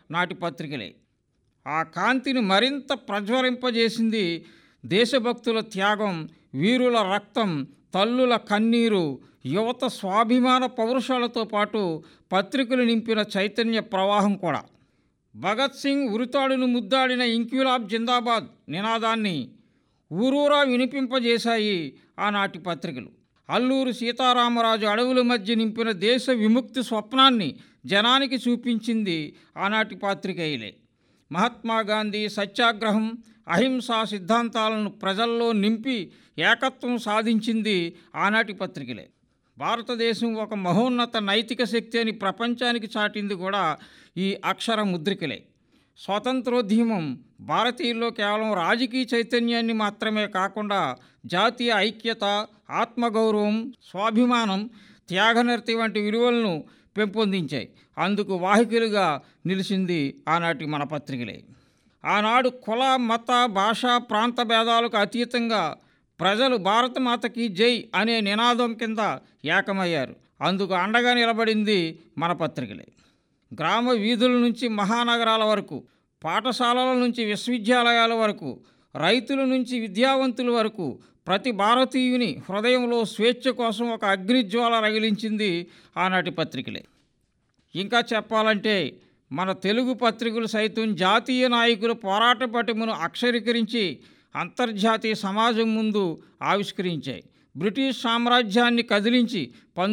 నాటి పత్రికలే. ఆ కాంతిని మరింత ప్రజ్వలింపజేసింది దేశభక్తుల త్యాగం, వీరుల రక్తం, తల్లుల కన్నీరు, యువత స్వాభిమాన పౌరుషాలతో పాటు పత్రికలు నింపిన చైతన్య ప్రవాహం కూడా. భగత్ సింగ్ ఉరితాడును ముద్దాడిన ఇంక్విలాబ్ జిందాబాద్ నినాదాన్ని ఊరూరా వినిపింపజేశాయి ఆనాటి పత్రికలు. అల్లూరి సీతారామరాజు అడవుల మధ్య నింపిన దేశ విముక్తి స్వప్నాన్ని జనానికి చూపించింది ఆనాటి పాత్రికేయులే. మహాత్మాగాంధీ సత్యాగ్రహం, అహింసా సిద్ధాంతాలను ప్రజల్లో నింపి ఏకత్వం సాధించింది ఆనాటి పత్రికలే. భారతదేశం ఒక మహోన్నత నైతిక శక్తి అని ప్రపంచానికి చాటింది కూడా ఈ అక్షర ముద్రికలే. స్వాతంత్రోద్యమం భారతీయుల్లో కేవలం రాజకీయ చైతన్యాన్ని మాత్రమే కాకుండా జాతీయ ఐక్యత, ఆత్మగౌరవం, స్వాభిమానం, త్యాగనిరతి వంటి విలువలను పెంపొందించాయి. అందుకు వాహికలుగా నిలిచింది ఆనాటి మన పత్రికలే. ఆనాడు కుల, మత, భాష, ప్రాంత భేదాలకు అతీతంగా ప్రజలు భారతమాతకి జై అనే నినాదం కింద ఏకమయ్యారు. అందుకు అండగా నిలబడింది మన పత్రికలే. గ్రామ వీధుల నుంచి మహానగరాల వరకు, పాఠశాలల నుంచి విశ్వవిద్యాలయాల వరకు, రైతుల నుంచి విద్యావంతుల వరకు ప్రతి భారతీయుని హృదయంలో స్వేచ్ఛ కోసం ఒక అగ్నిజ్వాల రగిలించింది ఆనాటి పత్రికలే. ఇంకా చెప్పాలంటే మన తెలుగు పత్రికలు సైతం జాతీయ నాయకుల పోరాట పటిమను అక్షరీకరించి అంతర్జాతీయ సమాజం ముందు ఆవిష్కరించాయి. బ్రిటిష్ సామ్రాజ్యాన్ని కదిలించి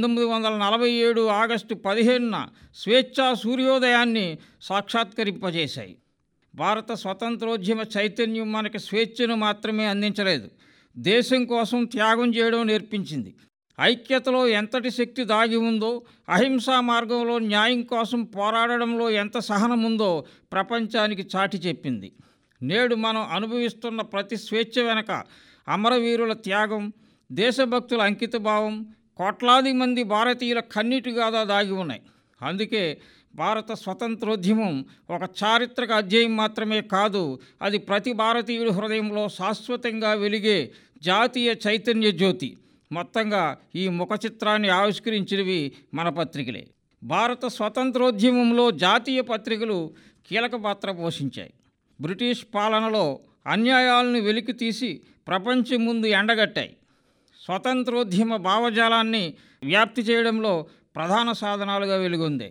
1947 ఆగస్టు 15న స్వేచ్ఛా సూర్యోదయాన్ని సాక్షాత్కరింపజేశాయి. భారత స్వతంత్రోద్యమ చైతన్యం మనకి స్వేచ్ఛను మాత్రమే అందించలేదు, దేశం కోసం త్యాగం చేయడం నేర్పించింది. ఐక్యతలో ఎంతటి శక్తి దాగి ఉందో, అహింసా మార్గంలో న్యాయం కోసం పోరాడడంలో ఎంత సహనం ఉందో ప్రపంచానికి చాటి చెప్పింది. నేడు మనం అనుభవిస్తున్న ప్రతి స్వేచ్ఛ వెనక అమరవీరుల త్యాగం, దేశభక్తుల అంకితభావం, కోట్లాది మంది భారతీయుల కన్నీటి గాథ దాగి ఉన్నాయి. అందుకే భారత స్వతంత్రోద్యమం ఒక చారిత్రక అధ్యాయం మాత్రమే కాదు, అది ప్రతి భారతీయుడి హృదయంలో శాశ్వతంగా వెలిగే జాతీయ చైతన్య జ్యోతి. మొత్తంగా ఈ ముఖ చిత్రాన్ని ఆవిష్కరించినవి మన పత్రికలే. భారత స్వతంత్రోద్యమంలో జాతీయ పత్రికలు కీలక పాత్ర పోషించాయి. బ్రిటిష్ పాలనలో అన్యాయాలను వెలికి తీసి ప్రపంచం ముందు ఎండగట్టాయి. స్వతంత్రోద్యమ భావజాలాన్ని వ్యాప్తి చేయడంలో ప్రధాన సాధనాలుగా వెలుగొందాయి.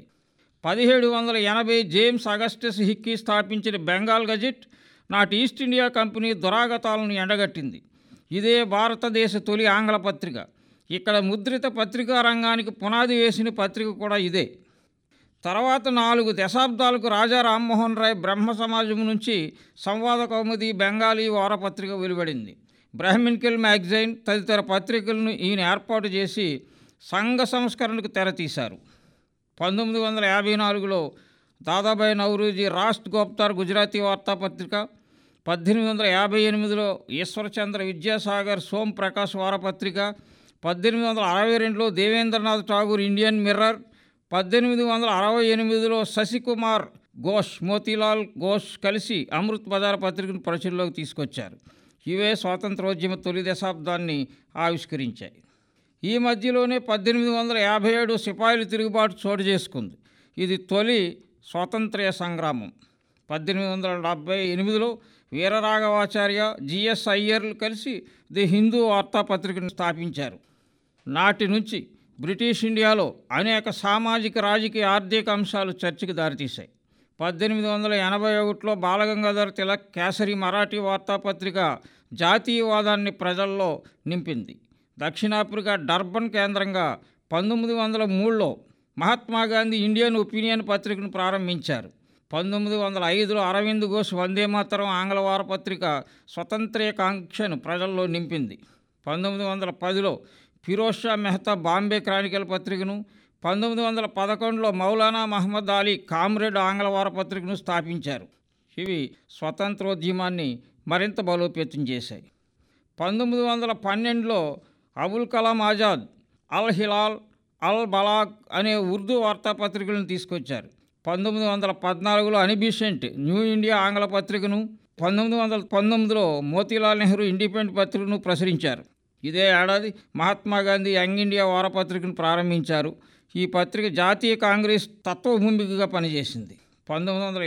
1780 జేమ్స్ అగస్టస్ హిక్కీ స్థాపించిన బెంగాల్ గజెట్ నాటి ఈస్ట్ ఇండియా కంపెనీ దురాగతాలను ఎండగట్టింది. ఇదే భారతదేశ తొలి ఆంగ్ల పత్రిక. ఇక్కడ ముద్రిత పత్రికా రంగానికి పునాది వేసిన పత్రిక కూడా ఇదే. తర్వాత 4 దశాబ్దాలకు రాజా రామ్మోహన్ రాయ్ బ్రహ్మ సమాజం నుంచి సంవాద కౌముది బెంగాలీ వారపత్రిక వెలువడింది. బ్రహ్మిన్కెల్ మ్యాగజైన్ తదితర పత్రికలను ఈయన ఏర్పాటు చేసి సంఘ సంస్కరణకు తెరతీశారు. 1954లో దాదాబాయి నౌరోజీ రాష్ట్ర గోప్తార్ గుజరాతీ వార్తాపత్రిక, 1858లో ఈశ్వర్చంద్ర విద్యాసాగర్ సోమ్ ప్రకాష్ వారపత్రిక, 1862లో దేవేంద్రనాథ్ ఠాగూర్ ఇండియన్ మిర్రర్, 1868లో శశికుమార్ ఘోష్, మోతీలాల్ ఘోష్ కలిసి అమృత్ బజార్ పత్రికను ప్రచురణలోకి తీసుకొచ్చారు. ఇవే స్వాతంత్రోద్యమ తొలి దశాబ్దాన్ని ఆవిష్కరించాయి. ఈ మధ్యలోనే 1857 సిపాయిల తిరుగుబాటు చోటు చేసుకుంది. ఇది తొలి స్వాతంత్ర్య సంగ్రామం. 1878లో వీరరాఘవాచార్య, జిఎస్ అయ్యర్లు కలిసి ది హిందూ వార్తాపత్రికను స్థాపించారు. నాటి నుంచి బ్రిటిష్ ఇండియాలో అనేక సామాజిక, రాజకీయ, ఆర్థిక అంశాలు చర్చకు దారితీశాయి. 1881లో బాలగంగాధర్ తిలక్ కేసరి మరాఠీ వార్తాపత్రిక జాతీయవాదాన్ని ప్రజల్లో నింపింది. దక్షిణాఫ్రికా డర్బన్ కేంద్రంగా 1903లో మహాత్మాగాంధీ ఇండియన్ ఒపీనియన్ పత్రికను ప్రారంభించారు. 1905లో అరవింద్ ఘోష్ వందేమాతరం ఆంగ్ల వారపత్రిక స్వతంత్ర్యకాంక్షను ప్రజల్లో నింపింది. 1910లో ఫిరోజ్ షా మెహతా బాంబే క్రానికల్ పత్రికను, 1911లో మౌలానా మహమ్మద్ అలీ కామ్రేడ్ ఆంగ్ల వారపత్రికను స్థాపించారు. ఇవి స్వతంత్రోద్యమాన్ని మరింత బలోపేతం చేశాయి. 1912లో అబుల్ కలాం ఆజాద్ అల్ హిలాల్, అల్ బలాగ్ అనే ఉర్దూ వార్తాపత్రికలను తీసుకొచ్చారు. 1914లో అనిబిసెంట్ న్యూ ఇండియా ఆంగ్ల పత్రికను, 1919లో మోతీలాల్ నెహ్రూ ఇండిపెండెంట్ పత్రికను ప్రచురించారు. ఇదే ఏడాది మహాత్మాగాంధీ యంగ్ ఇండియా వారపత్రికను ప్రారంభించారు. ఈ పత్రిక జాతీయ కాంగ్రెస్ తత్వభూమికగా పనిచేసింది. 19